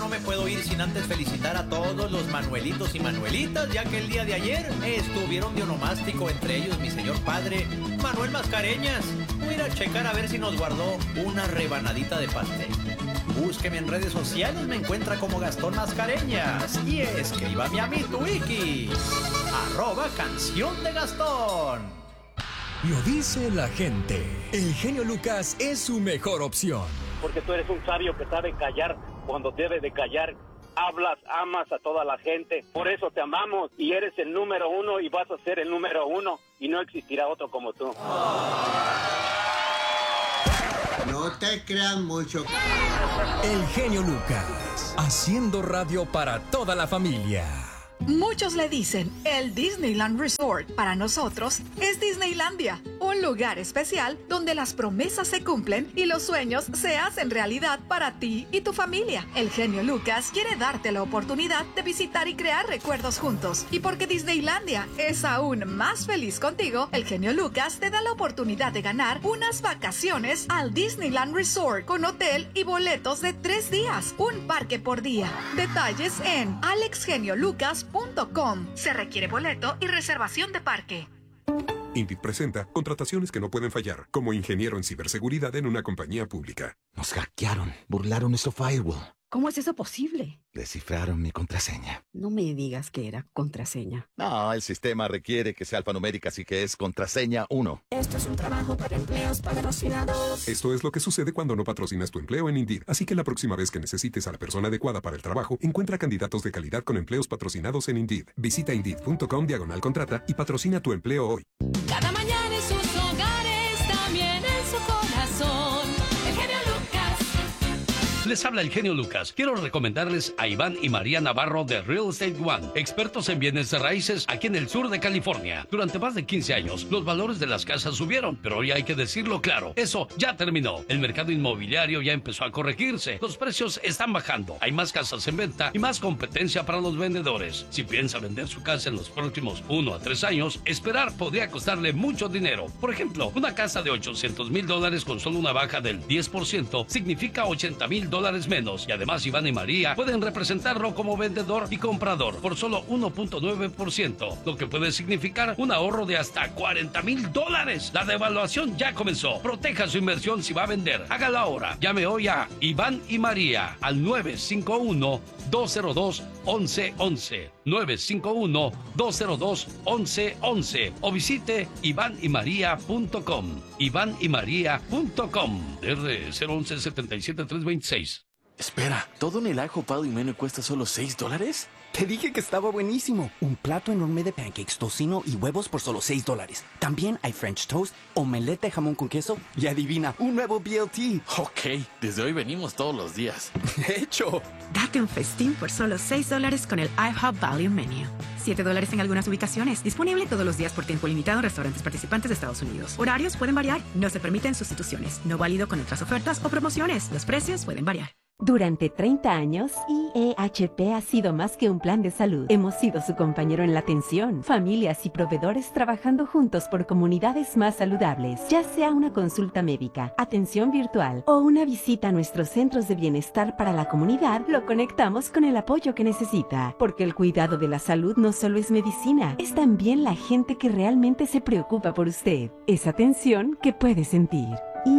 no me puedo ir sin antes felicitar a todos los Manuelitos y Manuelitas, ya que el día de ayer estuvieron de onomástico, entre ellos mi señor padre, Manuel Mascareñas. Voy a ir a checar a ver si nos guardó una rebanadita de pastel. Búsqueme en redes sociales, me encuentra como Gastón Mascareñas. Y escríbame a mi Twiki, @canción de Gastón. Lo dice la gente. El genio Lucas es su mejor opción. Porque tú eres un sabio que sabe callar cuando debe de callar. Hablas, amas a toda la gente. Por eso te amamos y eres el número uno y vas a ser el número uno. Y no existirá otro como tú. No te creas mucho. El genio Lucas, haciendo radio para toda la familia. Muchos le dicen el Disneyland Resort. Para nosotros es Disneylandia, un lugar especial donde las promesas se cumplen y los sueños se hacen realidad para ti y tu familia. El genio Lucas quiere darte la oportunidad de visitar y crear recuerdos juntos. Y porque Disneylandia es aún más feliz contigo, el genio Lucas te da la oportunidad de ganar unas vacaciones al Disneyland Resort con hotel y boletos de 3 días, un parque por día. Detalles en alexgeniolucas.com. Se requiere boleto y reservación de parque. Indeed presenta contrataciones que no pueden fallar, como ingeniero en ciberseguridad en una compañía pública. Nos hackearon, burlaron nuestro firewall. ¿Cómo es eso posible? Descifraron mi contraseña. No me digas que era contraseña. No, el sistema requiere que sea alfanumérica, así que es contraseña 1. Esto es un trabajo para empleos patrocinados. Esto es lo que sucede cuando no patrocinas tu empleo en Indeed. Así que la próxima vez que necesites a la persona adecuada para el trabajo, encuentra candidatos de calidad con empleos patrocinados en Indeed. Visita Indeed.com/contrata y patrocina tu empleo hoy. Cada mañana en sus hogares, también en su corazón. El genio Lucas. Les habla el genio Lucas. Quiero recomendarles a Iván y María Navarro de Real Estate One, expertos en bienes de raíces aquí en el sur de California. Durante más de 15 años, los valores de las casas subieron, pero hoy hay que decirlo claro, eso ya terminó. El mercado inmobiliario ya empezó a corregirse. Los precios están bajando, hay más casas en venta y más competencia para los vendedores. Si piensa vender su casa en los próximos 1 a 3 años, esperar podría costarle mucho dinero. Por ejemplo, una casa de $800,000 con solo una baja del 10% significa $80,000 menos, y además Iván y María pueden representarlo como vendedor y comprador por solo 1.9%, lo que puede significar un ahorro de hasta $40,000. La devaluación ya comenzó. Proteja su inversión si va a vender. Hágalo ahora. Llame hoy a Iván y María al 951-202-1111. 951-202-1111 o visite ivanymaria.com. ivanymaria.com. R011 77326. Espera, ¿todo en el ajo Pal y Menú cuesta solo $6? Te dije que estaba buenísimo. Un plato enorme de pancakes, tocino y huevos por solo $6. También hay French toast, omelette de jamón con queso y adivina, un nuevo BLT. Ok, desde hoy venimos todos los días. ¡Hecho! Date un festín por solo $6 con el IHOP Value Menu. $7 en algunas ubicaciones. Disponible todos los días por tiempo limitado en restaurantes participantes de Estados Unidos. Horarios pueden variar. No se permiten sustituciones. No válido con otras ofertas o promociones. Los precios pueden variar. Durante 30 años, IEHP ha sido más que un plan de salud. Hemos sido su compañero en la atención, familias y proveedores trabajando juntos por comunidades más saludables. Ya sea una consulta médica, atención virtual o una visita a nuestros centros de bienestar para la comunidad, lo conectamos con el apoyo que necesita. Porque el cuidado de la salud no solo es medicina, es también la gente que realmente se preocupa por usted. Es atención que puede sentir.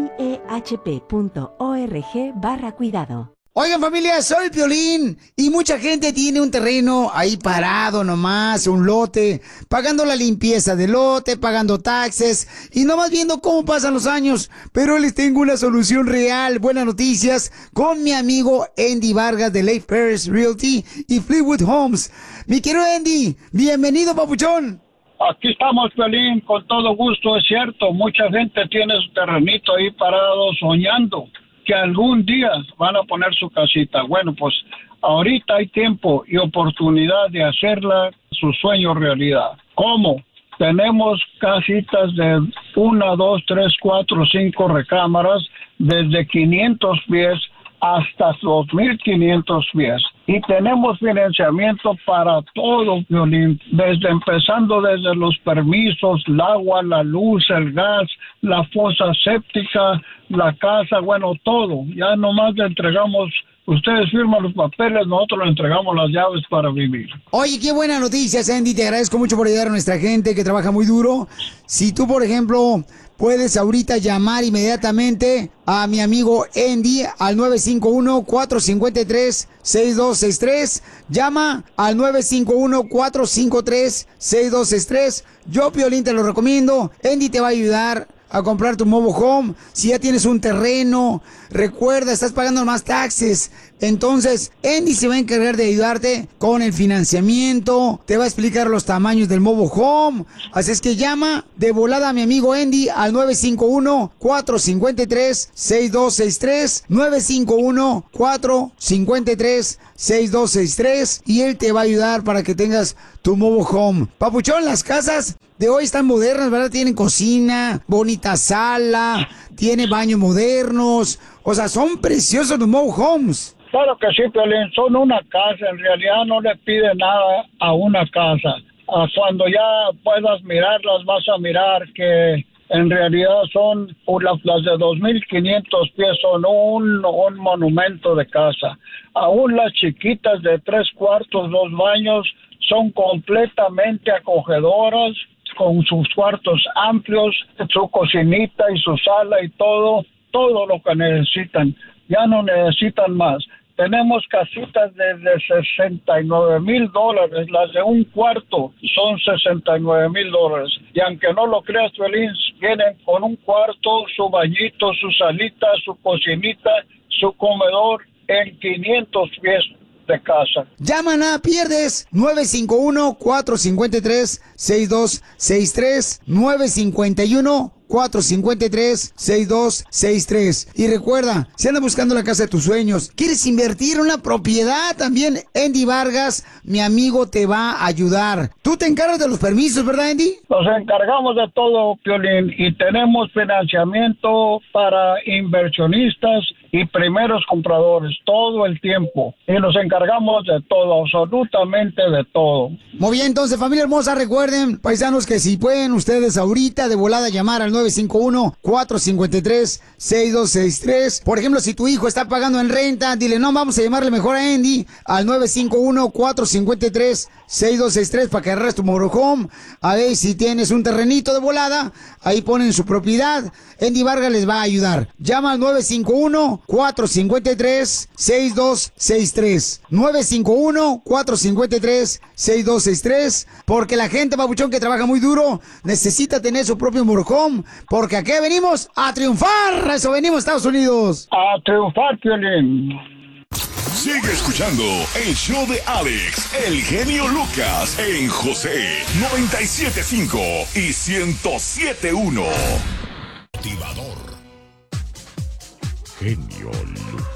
IEHP.org/cuidado. Oigan, familia, soy Piolín y mucha gente tiene un terreno ahí parado nomás, un lote, pagando la limpieza del lote, pagando taxes y nomás viendo cómo pasan los años. Pero les tengo una solución real, buenas noticias, con mi amigo Andy Vargas de Lake Paris Realty y Fleetwood Homes. Mi querido Andy, bienvenido, papuchón. Aquí estamos, Piolín, con todo gusto, es cierto. Mucha gente tiene su terrenito ahí parado soñando que algún día van a poner su casita. Bueno, pues ahorita hay tiempo y oportunidad de hacerla su sueño realidad. ¿Cómo? Tenemos casitas de 1, 2, 3, 4, 5 recámaras desde 500 pies hasta 2,500 pies. Y tenemos financiamiento para todo, Violín, empezando desde los permisos, el agua, la luz, el gas, la fosa séptica, la casa, bueno, todo. Ya nomás le entregamos Ustedes firman los papeles, nosotros le entregamos las llaves para vivir. Oye, qué buena noticia, Andy. Te agradezco mucho por ayudar a nuestra gente que trabaja muy duro. Si tú, por ejemplo, puedes ahorita llamar inmediatamente a mi amigo Andy al 951-453-6263. Llama al 951-453-6263. Yo, Piolín, te lo recomiendo. Andy te va a ayudar a comprar tu mobile home. Si ya tienes un terreno, recuerda, estás pagando más taxes. Entonces, Andy se va a encargar de ayudarte con el financiamiento, te va a explicar los tamaños del mobile home. Así es que llama de volada a mi amigo Andy al 951-453-6263, 951-453-6263, y él te va a ayudar para que tengas tu mobile home. Papuchón, las casas de hoy están modernas, ¿verdad? Tienen cocina, bonita sala, tiene baños modernos. O sea, son preciosos los mobile homes. Claro que sí, Piolín, son una casa, en realidad no le pide nada a una casa. Cuando ya puedas mirarlas, vas a mirar que en realidad son, las de 2,500 pies son un monumento de casa. Aún las chiquitas de 3 cuartos, 2 baños, son completamente acogedoras, con sus cuartos amplios, su cocinita y su sala y todo lo que necesitan. Ya no necesitan más. Tenemos casitas desde $69,000, las de un cuarto son $69,000. Y aunque no lo creas, Piolín, vienen con un cuarto, su bañito, su salita, su cocinita, su comedor en 500 pies de casa. Llama, nada pierdes. 951-453-6263, 951-453-6263. Y recuerda, si andas buscando la casa de tus sueños, quieres invertir en una propiedad, también Andy Vargas, mi amigo, te va a ayudar. Tú te encargas de los permisos, ¿verdad, Andy? Nos encargamos de todo, Piolín, y tenemos financiamiento para inversionistas y primeros compradores todo el tiempo. Y nos encargamos de todo, absolutamente de todo. Muy bien, entonces, familia hermosa, recuerden, paisanos, que si pueden ustedes ahorita de volada llamar al 951-453-6263. Por ejemplo, si tu hijo está pagando en renta, dile, no, vamos a llamarle mejor a Andy al 951-453-6263 para que agarres tu mobile home. A ver, si tienes un terrenito de volada, ahí ponen su propiedad. Andy Vargas les va a ayudar. Llama al 951-453-6263. 951-453-6263. Porque la gente, papuchón, que trabaja muy duro, necesita tener su propio mobile home. Porque aquí venimos a triunfar. Eso venimos, Estados Unidos. A triunfar, Piolín. Sigue escuchando el show de Alex, el genio Lucas, en José 97.5 y 107.1. Motivador. Genio Lucas.